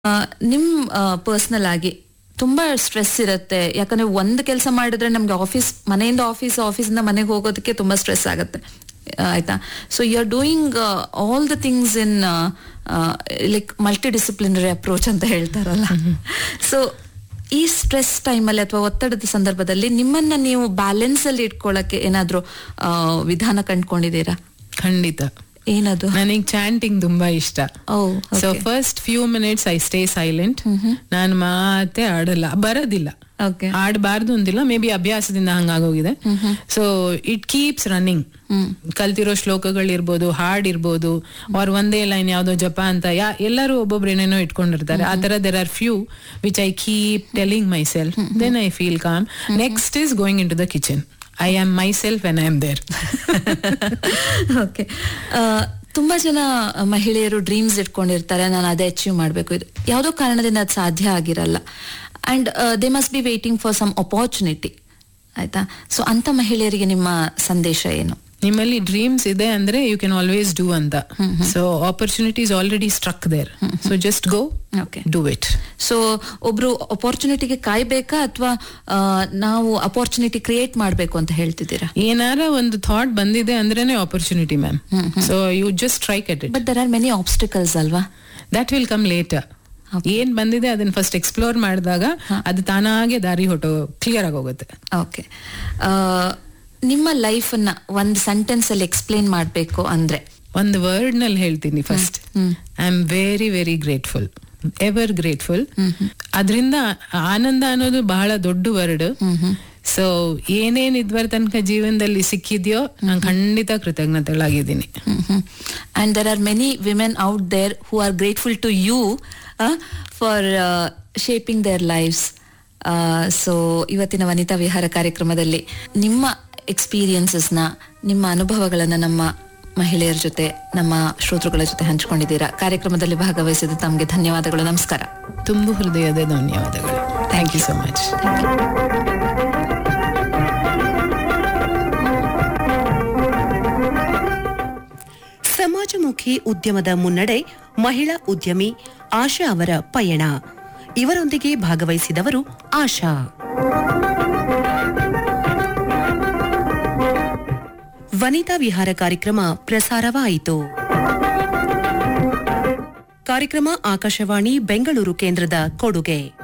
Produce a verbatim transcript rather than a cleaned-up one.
ನಿಮ್ ಪರ್ಸನಲ್ ಆಗಿ ತುಂಬಾ ಸ್ಟ್ರೆಸ್ ಇರುತ್ತೆ, ಯಾಕಂದ್ರೆ ಒಂದು ಕೆಲಸ ಮಾಡಿದ್ರೆ ನಮ್ಗೆ ಆಫೀಸ್, ಮನೆಯಿಂದ ಆಫೀಸ್, ಆಫೀಸಿಂದ ಮನೆಗೆ ಹೋಗೋದಕ್ಕೆ ತುಂಬಾ ಸ್ಟ್ರೆಸ್ ಆಗುತ್ತೆ, ಆಯ್ತಾ? So you are doing all the things in like multi disciplinary approach ಅಂತ ಹೇಳ್ತಾರಲ್ಲ. ಸೊ ಈ ಸ್ಟ್ರೆಸ್ ಟೈಮಲ್ಲಿ ಅಥವಾ ಒತ್ತಡದ ಸಂದರ್ಭದಲ್ಲಿ ನಿಮ್ಮನ್ನ ನೀವು ಬ್ಯಾಲೆನ್ಸ್ ಅಲ್ಲಿ ಇಟ್ಕೊಳ್ಳಕ್ಕೆ ಏನಾದ್ರೂ ವಿಧಾನ ಕಂಡ್ಕೊಂಡಿದ್ದೀರಾ? ಖಂಡಿತ. ಏನದು? ನನಗೆ ಚಾಂಟಿಂಗ್ ತುಂಬಾ ಇಷ್ಟ. So first few minutes I stay silent. ನಾನು ಮಾತೆ ಆಡಲ್ಲ, ಬರೋದಿಲ್ಲ, ಆಡಬಾರ್ದು ಅಂತಿಲ್ಲ, ಮೇ ಬಿ ಅಭ್ಯಾಸದಿಂದ ಹಂಗಾಗೋಗಿದೆ. So it keeps running. ಕಲ್ತಿರೋ ಶ್ಲೋಕಗಳಿರ್ಬೋದು, ಹಾಡ್ ಇರ್ಬೋದು, ಅವ್ರ ಒಂದೇ ಲೈನ್ ಯಾವ್ದೋ ಜಪ ಅಂತ ಯಾ ಎಲ್ಲರೂ ಒಬ್ಬೊಬ್ರು ಏನೇನೋ ಇಟ್ಕೊಂಡಿರ್ತಾರೆ. ಆ ತರ there are few which I keep telling my self, then I feel com. Next is going in to the kitchen. I am my self when I am there. Okay. ತುಂಬಾ ಜನ ಮಹಿಳೆಯರು ಡ್ರೀಮ್ಸ್ ಇಟ್ಕೊಂಡಿರ್ತಾರೆ, ನಾನು ಅದೇ ಅಚೀವ್ ಮಾಡಬೇಕು, ಇದು ಯಾವುದೋ ಕಾರಣದಿಂದ ಅದು ಸಾಧ್ಯ ಆಗಿರಲ್ಲ. And they must be waiting for some opportunity, ಆಯ್ತಾ? ಸೊ ಅಂತ ಮಹಿಳೆಯರಿಗೆ ನಿಮ್ಮ ಸಂದೇಶ ಏನು? ನಿಮ್ಮಲ್ಲಿ ಡ್ರೀಮ್ಸ್ ಇದೆ ಅಂದ್ರೆ ಯು ಕ್ಯಾನ್ ಆಲ್ವೇಸ್ ಡೂ ಅಂತ. So opportunity is already struck there, so just go do it. So ಒಬ್ರು ಅಪಾರ್ಚುನಿಟಿಗೆ ಕಾಯ್ಬೇಕಾ ಅಥವಾ ನಾವು ಅಪಾರ್ಚುನಿಟಿ ಕ್ರಿಯೇಟ್ ಮಾಡ್ಬೇಕು ಅಂತ ಹೇಳ್ತಿದ್ದೀರಾ? ಏನಾರ ಒಂದು ಥಾಟ್ ಬಂದಿದೆ ಅಂದ್ರೇನೆ opportunity ma'am. So you just try at it. But there are many obstacles ಅಲ್ವಾ? That will come litre. ಏನ್ ಬಂದಿದೆ ಅದನ್ನ ಫಸ್ಟ್ ಎಕ್ಸ್ಪ್ಲೋರ್ ಮಾಡಿದಾಗ ಅದು ತಾನಾಗೆ ದಾರಿ ಹೊಟ್ಟು ಕ್ಲಿಯರ್ ಆಗೋಗುತ್ತೆ. ಓಕೆ. ನಿಮ್ಮ ಲೈಫ್ ಅನ್ನ ಒಂದು ಸೆಂಟೆನ್ಸ್ ಅಲ್ಲಿ ಎಕ್ಸ್ಪ್ಲೇನ್ ಮಾಡ್ಬೇಕು ಅಂದ್ರೆ? ಒಂದು ವರ್ಡ್ ನಲ್ಲಿ ಹೇಳ್ತೀನಿ. First, I am very very grateful, ever grateful. ಅದರಿಂದ ಆನಂದ ಅನ್ನೋದು ಬಹಳ ದೊಡ್ಡ ವರ್ಡ್. ಸೊ ಏನೇನ್ ಇದ್ವರ ತನಕ ಜೀವನದಲ್ಲಿ ಸಿಕ್ಕಿದ್ಯೋ ನಾನು ಖಂಡಿತ ಕೃತಜ್ಞತೆಗಳಾಗಿದ್ದೀನಿ. And there are many women out there who are grateful to you for shaping there lives. So ಇವತ್ತಿನ ವನಿತಾ ವಿಹಾರ ಕಾರ್ಯಕ್ರಮದಲ್ಲಿ ನಿಮ್ಮ ಎಕ್ಸ್ಪೀರಿಯನ್ಸಸ್ನ, ನಿಮ್ಮ ಅನುಭವಗಳನ್ನ ನಮ್ಮ ಮಹಿಳೆಯರ ಜೊತೆ, ನಮ್ಮ ಶ್ರೋತೃಗಳ ಜೊತೆ ಹಂಚಿಕೊಂಡಿದ್ದೀರಾ. ಕಾರ್ಯಕ್ರಮದಲ್ಲಿ ಭಾಗವಹಿಸಿದ ತಮಗೆ ಧನ್ಯವಾದಗಳು. ನಮಸ್ಕಾರ. ತುಂಬು ಹೃದಯದ ಧನ್ಯವಾದಗಳು. Thank you so much. ಸಮಾಜಮುಖಿ ಉದ್ಯಮದ ಮುನ್ನಡೆ, ಮಹಿಳಾ ಉದ್ಯಮಿ ಆಶಾ ಅವರ ಪಯಣ. ಇವರೊಂದಿಗೆ ಭಾಗವಹಿಸಿದವರು ಆಶಾ. ವನಿತಾ ವಿಹಾರ ಕಾರ್ಯಕ್ರಮ ಪ್ರಸಾರವಾಯಿತು. ಕಾರ್ಯಕ್ರಮ ಆಕಾಶವಾಣಿ ಬೆಂಗಳೂರು ಕೇಂದ್ರದ ಕೊಡುಗೆ.